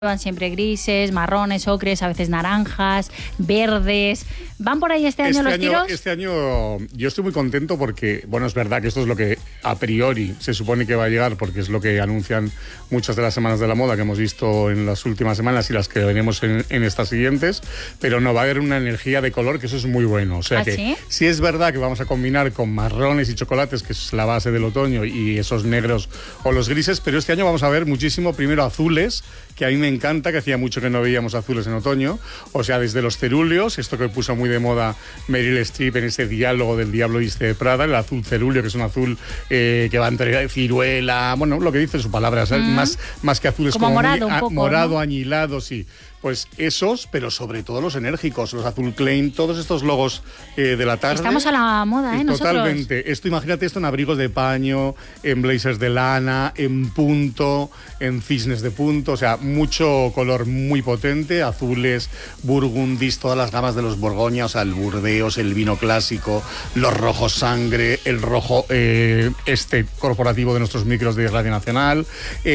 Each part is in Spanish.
Van siempre grises, marrones, ocres, a veces naranjas, verdes. ¿Van por ahí este año los tiros? Este año yo estoy muy contento porque, bueno, es verdad que esto es lo que a priori se supone que va a llegar, porque es lo que anuncian muchas de las semanas de la moda que hemos visto en las últimas semanas y las que veremos en estas siguientes, pero no, va a haber una energía de color que eso es muy bueno. O sea que sí es verdad que vamos a combinar con marrones y chocolates, que es la base del otoño, y esos negros o los grises, pero este año vamos a ver muchísimo primero azules, que a mí me encanta, que hacía mucho que no veíamos azules en otoño, o sea, desde los cerúleos, esto que puso muy de moda Meryl Streep en ese diálogo del Diablo Viste de Prada, el azul cerúleo, que es un azul que va entre ciruela, bueno, lo que dice su palabra, más que azul es como morado, muy, un poco, morado, ¿no? Añilado, sí. Pues esos, pero sobre todo los enérgicos, los Azul Klein, todos estos logos de la tarde. Estamos a la moda, ¿eh? Totalmente. Nosotros. Esto, imagínate esto en abrigos de paño, en blazers de lana, en punto, en cisnes de punto, o sea, mucho color muy potente, azules, burgundis, todas las gamas de los Borgoña, o sea, el Burdeos, el vino clásico, los rojos sangre, el rojo corporativo de nuestros micros de Radio Nacional,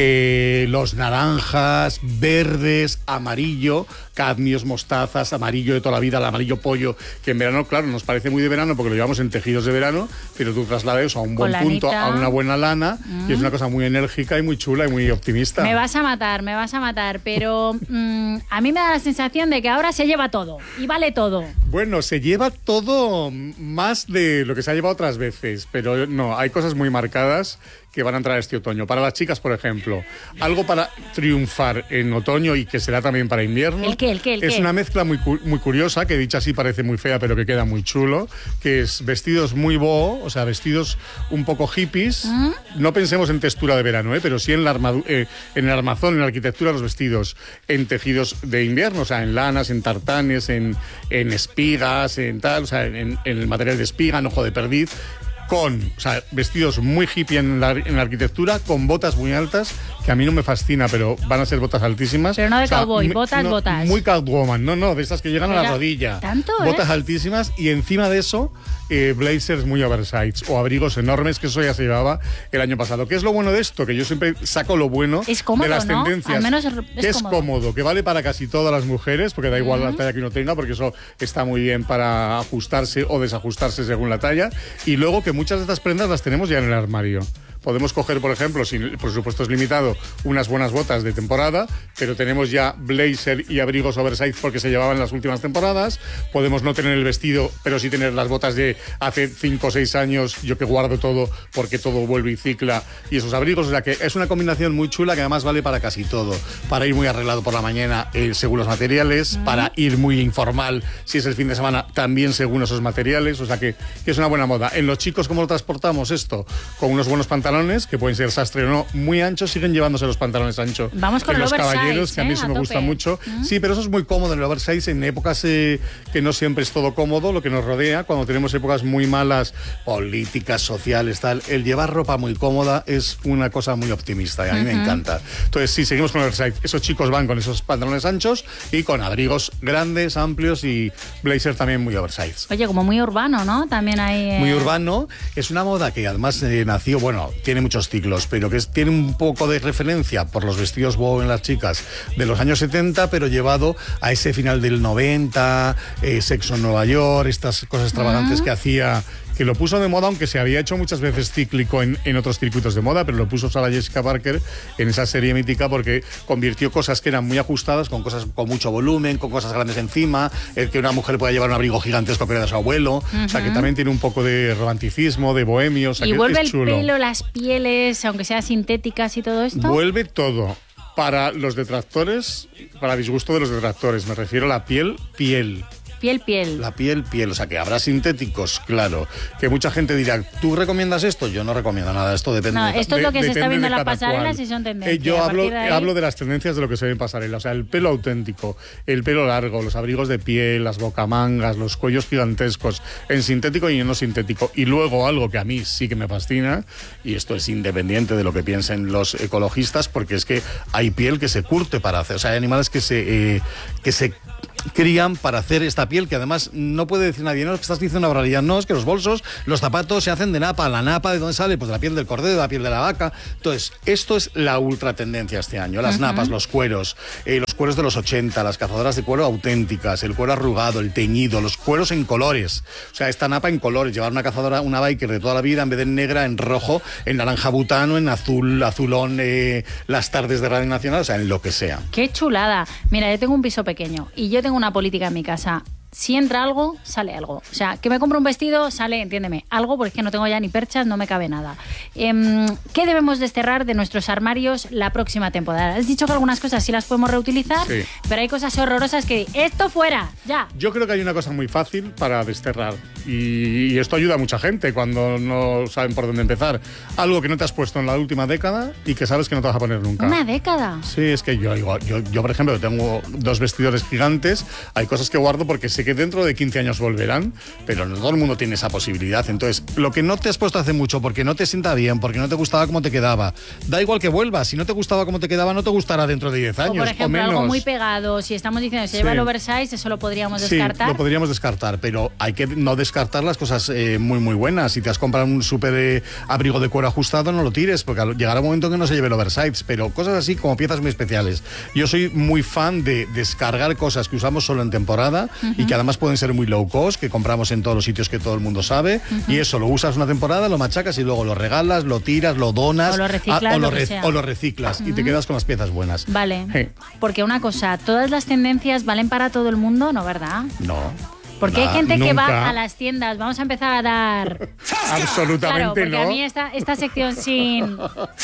los naranjas, verdes, amarillos, cadmios, mostazas, amarillo de toda la vida, el amarillo pollo, que en verano, claro, nos parece muy de verano porque lo llevamos en tejidos de verano, pero tú traslades a un buen punto, a una buena lana, y es una cosa muy enérgica y muy chula y muy optimista. Me vas a matar, pero a mí me da la sensación de que ahora se lleva todo, y vale todo. Bueno, se lleva todo más de lo que se ha llevado otras veces, pero no, hay cosas muy marcadas que van a entrar este otoño. Para las chicas, por ejemplo, algo para triunfar en otoño y que será también para invierno. ¿El qué? Es una mezcla muy curiosa, que dicha así parece muy fea, pero que queda muy chulo, que es vestidos muy boho, o sea, vestidos un poco hippies. No pensemos en textura de verano, pero sí en el armazón, en la arquitectura de los vestidos, en tejidos de invierno, o sea, en lanas, en tartanes, en espigas, en tal, o sea, en el material de espiga, en ojo de perdiz, o sea, vestidos muy hippie en la arquitectura, con botas muy altas, que a mí no me fascina, pero van a ser botas altísimas. Pero no de cowboy, botas. Muy Catwoman, no, de estas que llegan a la rodilla. ¿Tanto, botas altísimas, y encima de eso, blazers muy oversized, o abrigos enormes, que eso ya se llevaba el año pasado. ¿Qué es lo bueno de esto? Que yo siempre saco lo bueno de las tendencias. Al menos es cómodo, que vale para casi todas las mujeres, porque da igual la talla que uno tenga, porque eso está muy bien para ajustarse o desajustarse según la talla. Y luego que muchas de estas prendas las tenemos ya en el armario. Podemos coger, por ejemplo, si el presupuesto es limitado, unas buenas botas de temporada, pero tenemos ya blazer y abrigos oversize porque se llevaban en las últimas temporadas. Podemos no tener el vestido, pero sí tener las botas de hace 5 o 6 años, yo que guardo todo porque todo vuelve y cicla, y esos abrigos. O sea que es una combinación muy chula que además vale para casi todo. Para ir muy arreglado por la mañana, según los materiales, para ir muy informal, si es el fin de semana, también según esos materiales. O sea que es una buena moda. En los chicos, ¿cómo lo transportamos esto? Con unos buenos pantalones, que pueden ser sastre o no, muy anchos, siguen llevándose los pantalones anchos. Vamos con los oversize, caballeros, que a mí eso me gusta mucho. Sí, pero eso es muy cómodo en el oversize en épocas que no siempre es todo cómodo, lo que nos rodea, cuando tenemos épocas muy malas, políticas, sociales, tal. El llevar ropa muy cómoda es una cosa muy optimista y a mí me encanta. Entonces, sí, seguimos con el oversize. Esos chicos van con esos pantalones anchos y con abrigos grandes, amplios, y blazer también muy oversize. Oye, como muy urbano, ¿no? También hay... Muy urbano. Es una moda que además nació, bueno, tiene muchos ciclos, pero que tiene un poco de referencia por los vestidos boho en las chicas de los años 70, pero llevado a ese final del 90, Sexo en Nueva York, estas cosas extravagantes que hacía, que lo puso de moda, aunque se había hecho muchas veces cíclico en otros circuitos de moda, pero lo puso Sarah Jessica Parker en esa serie mítica porque convirtió cosas que eran muy ajustadas con cosas con mucho volumen, con cosas grandes encima, el que una mujer pueda llevar un abrigo gigantesco que era de su abuelo, o sea que también tiene un poco de romanticismo, de bohemio, o sea, y que vuelve es chulo. El pelo, las pieles, aunque sean sintéticas y todo esto. Vuelve todo. Para los detractores, para disgusto de los detractores, me refiero a la piel. Piel. La piel. O sea, que habrá sintéticos, claro. Que mucha gente dirá, ¿tú recomiendas esto? Yo no recomiendo nada. Esto depende. No, esto es lo que se está viendo en las pasarelas y son tendencias. Yo hablo de las tendencias de lo que se ve en pasarela. O sea, el pelo auténtico, el pelo largo, los abrigos de piel, las bocamangas, los cuellos gigantescos, en sintético y en no sintético. Y luego algo que a mí sí que me fascina, y esto es independiente de lo que piensen los ecologistas, porque es que hay piel que se curte para hacer. O sea, hay animales que se crían para hacer esta piel que además no puede decir nadie, no, es que estás diciendo una barbaridad, no, es que los bolsos, los zapatos se hacen de napa. La napa, ¿de dónde sale? Pues de la piel del cordero, de la piel de la vaca. Entonces, esto es la ultra tendencia este año, las napas, los cueros de los 80, las cazadoras de cuero auténticas, el cuero arrugado, el teñido, los cueros en colores, o sea, esta napa en colores, llevar una cazadora, una biker de toda la vida, en vez de en negra, en rojo, en naranja butano, en azul, azulón, las tardes de Radio Nacional, o sea, en lo que sea. ¡Qué chulada! Mira, yo tengo un piso pequeño y yo tengo una política en mi casa. Si entra algo, sale algo. O sea, que me compro un vestido, sale, entiéndeme, algo, porque es que no tengo ya ni perchas, no me cabe nada. ¿Qué debemos desterrar de nuestros armarios la próxima temporada? Has dicho que algunas cosas sí las podemos reutilizar, sí, pero hay cosas horrorosas que esto fuera, ya. Yo creo que hay una cosa muy fácil para desterrar y esto ayuda a mucha gente cuando no saben por dónde empezar. Algo que no te has puesto en la última década y que sabes que no te vas a poner nunca. ¿Una década? Sí, es que yo por ejemplo, tengo 2 vestidores gigantes, hay cosas que guardo porque sé que dentro de 15 años volverán, pero no todo el mundo tiene esa posibilidad. Entonces, lo que no te has puesto hace mucho, porque no te sienta bien, porque no te gustaba cómo te quedaba, da igual que vuelvas. Si no te gustaba cómo te quedaba, no te gustará dentro de 10 años. O por ejemplo, o menos. Algo muy pegado. Si estamos diciendo que se lleva el oversize, eso lo podríamos descartar. Sí, lo podríamos descartar, pero hay que no descartar las cosas muy, muy buenas. Si te has comprado un súper abrigo de cuero ajustado, no lo tires, porque llegará un momento que no se lleve el oversize, pero cosas así como piezas muy especiales. Yo soy muy fan de descargar cosas que usamos solo en temporada y que además pueden ser muy low cost, que compramos en todos los sitios que todo el mundo sabe, y eso lo usas una temporada, lo machacas y luego lo regalas, lo tiras, lo donas o lo reciclas, o lo reciclas y te quedas con las piezas buenas. Vale, porque una cosa, ¿todas las tendencias valen para todo el mundo? No, ¿verdad? No. Porque hay gente que va a las tiendas. Vamos a empezar a dar... Absolutamente claro, porque no. A mí esta sección sin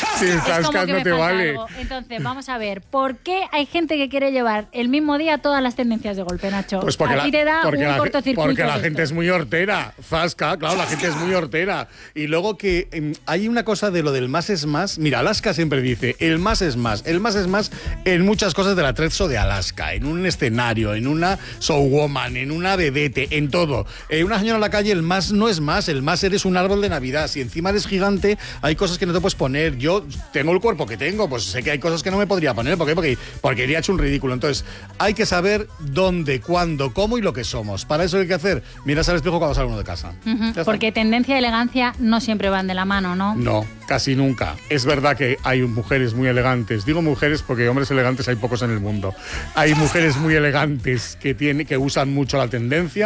zascas no te vale. Algo. Entonces, vamos a ver. ¿Por qué hay gente que quiere llevar el mismo día todas las tendencias de golpe, Nacho? Pues porque a ti te da un cortocircuito. Porque la gente es muy hortera. Zasca, claro, la gente es muy hortera. Y luego que hay una cosa de lo del más es más. Mira, Alaska siempre dice, el más es más. El más es más en muchas cosas del atrezo de Alaska. En un escenario, en una showwoman, en una bebé, en todo. Una señora en la calle, el más no es más, el más eres un árbol de Navidad. Si encima eres gigante, hay cosas que no te puedes poner. Yo tengo el cuerpo que tengo, pues sé que hay cosas que no me podría poner. ¿Por qué? Porque iría hecho un ridículo. Entonces, hay que saber dónde, cuándo, cómo y lo que somos. Para eso hay que hacer, miras al espejo cuando sale uno de casa. Porque tendencia y elegancia no siempre van de la mano, ¿no? No, casi nunca. Es verdad que hay mujeres muy elegantes. Digo mujeres porque hombres elegantes hay pocos en el mundo. Hay mujeres muy elegantes que usan mucho la tendencia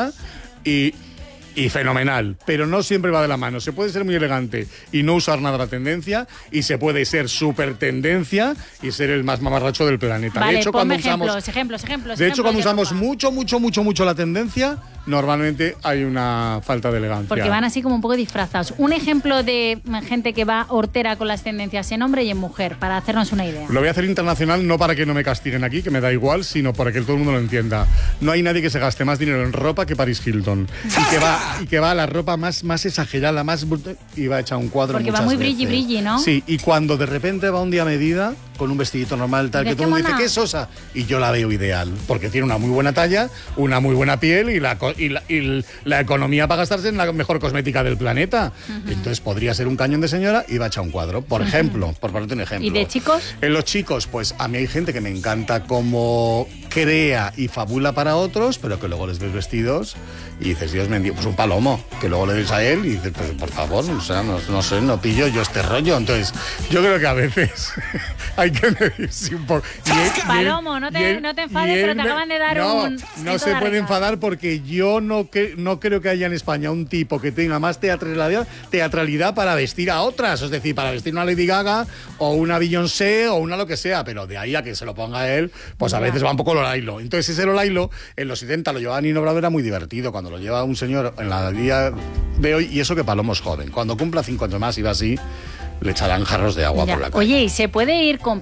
y fenomenal, pero no siempre va de la mano. Se puede ser muy elegante y no usar nada de la tendencia, y se puede ser súper tendencia y ser el más mamarracho del planeta. Vale, de hecho, cuando ejemplos. De hecho, cuando usamos mucho la tendencia, normalmente hay una falta de elegancia. Porque van así como un poco disfrazados. Un ejemplo de gente que va hortera con las tendencias en hombre y en mujer, para hacernos una idea. Lo voy a hacer internacional, no para que no me castiguen aquí, que me da igual, sino para que todo el mundo lo entienda. No hay nadie que se gaste más dinero en ropa que Paris Hilton. Y que va a la ropa más exagerada, más y va a echar un cuadro. Porque va muy brilli, ¿no? Sí, y cuando de repente va un día a medida, con un vestidito normal, tal, que todo el mundo dice, ¿qué sosa? Y yo la veo ideal, porque tiene una muy buena talla, una muy buena piel y la economía para gastarse en la mejor cosmética del planeta. Entonces podría ser un cañón de señora y va a echar un cuadro, por ejemplo, por ponerte un ejemplo. ¿Y de chicos? En los chicos, pues a mí hay gente que me encanta cómo crea y fabula para otros, pero que luego les ves vestidos y dices, Dios mío, pues un palomo, que luego le ves a él y dices, pues por favor, o sea, no sé, no pillo yo este rollo. Entonces, yo creo que a veces hay que medirse un poco. Palomo, no te enfades, pero te acaban de dar un... No se puede enfadar porque yo no creo que haya en España un tipo que tenga más teatralidad para vestir a otras, es decir, para vestir una Lady Gaga o una Beyoncé o una lo que sea, pero de ahí a que se lo ponga él, pues a veces va un poco Lolailo. Entonces ese Lolailo en los 70 lo llevaba Nino Bravo, era muy divertido, cuando lo lleva un señor en la día de hoy, y eso que Palomo es joven, cuando cumpla 5 años más y va así, le echarán jarros de agua por la calle. Oye, ¿y se puede ir con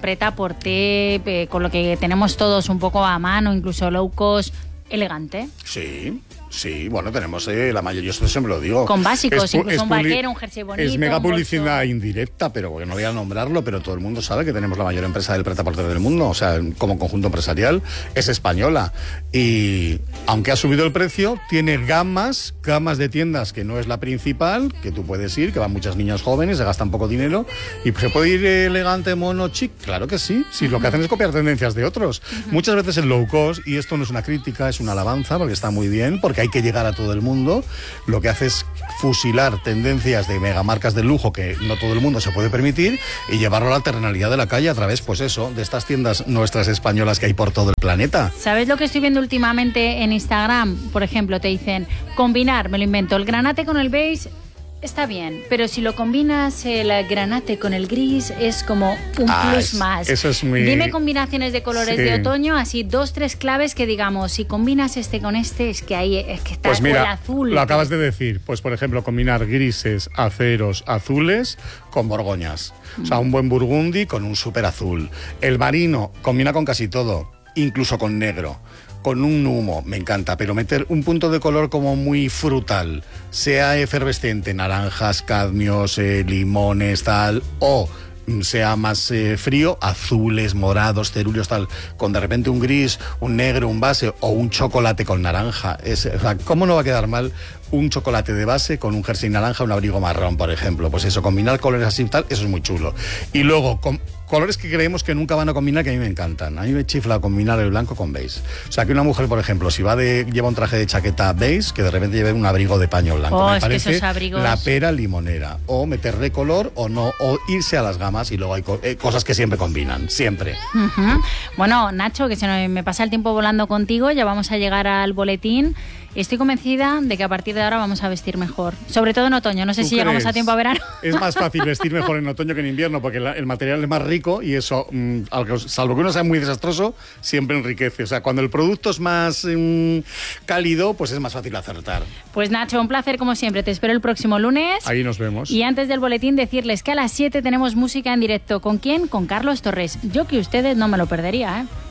prêt-à-porter, con lo que tenemos todos un poco a mano, incluso low cost, elegante? Sí. Sí, bueno, tenemos la mayoría, yo esto siempre lo digo. Con básicos, incluso un vaquero, un jersey bonito. Es mega un bolso. publicidad indirecta, pero no voy a nombrarlo, pero todo el mundo sabe que tenemos la mayor empresa del prêt-à-porter del mundo, o sea, como conjunto empresarial, es española. Y aunque ha subido el precio, tiene gamas de tiendas que no es la principal, que tú puedes ir, que van muchas niñas jóvenes, se gastan poco dinero, y se puede ir elegante, mono, chic, claro que sí. Sí, lo que hacen es copiar tendencias de otros. Muchas veces el low cost, y esto no es una crítica, es una alabanza, porque está muy bien, porque hay que llegar a todo el mundo, lo que hace es fusilar tendencias de megamarcas de lujo que no todo el mundo se puede permitir y llevarlo a la terrenalidad de la calle a través, pues eso, de estas tiendas nuestras españolas que hay por todo el planeta. ¿Sabes lo que estoy viendo últimamente en Instagram? Por ejemplo, te dicen, combinar, me lo invento, el granate con el beige está bien, pero si lo combinas el granate con el gris es como un plus más. Eso es muy... Dime combinaciones de colores de otoño, así 2, 3 claves que digamos, si combinas este con este, es que ahí es que está pues mira, el azul. Lo acabas de decir, pues por ejemplo, combinar grises, aceros, azules con borgoñas. O sea, un buen burgundy con un súper azul. El marino combina con casi todo, incluso con negro. Con un humo, me encanta, pero meter un punto de color como muy frutal, sea efervescente, naranjas, cadmios, limones, tal, o sea más frío, azules, morados, cerúleos, tal, con de repente un gris, un negro, un base o un chocolate con naranja. O sea, ¿cómo no va a quedar mal un chocolate de base con un jersey naranja, un abrigo marrón, por ejemplo? Pues eso, combinar colores así y tal, eso es muy chulo. Y luego, colores que creemos que nunca van a combinar, que a mí me encantan. A mí me chifla combinar el blanco con beige. O sea, que una mujer, por ejemplo, si lleva un traje de chaqueta beige, que de repente lleve un abrigo de paño blanco. Me parece esos abrigos... la pera limonera. O meterle color o no, o irse a las gamas, y luego hay cosas que siempre combinan, siempre. Bueno, Nacho, que me pasa el tiempo volando contigo, ya vamos a llegar al boletín. Estoy convencida de que a partir de ahora vamos a vestir mejor. Sobre todo en otoño. No sé si llegamos a tiempo a verano. Es más fácil vestir mejor en otoño que en invierno, porque el material es más rico y eso, salvo que uno sea muy desastroso, siempre enriquece. O sea, cuando el producto es más cálido, pues es más fácil acertar. Pues Nacho, un placer como siempre. Te espero el próximo lunes. Ahí nos vemos. Y antes del boletín decirles que a las 7 tenemos música en directo. ¿Con quién? Con Carlos Torres. Yo que ustedes no me lo perdería, ¿eh?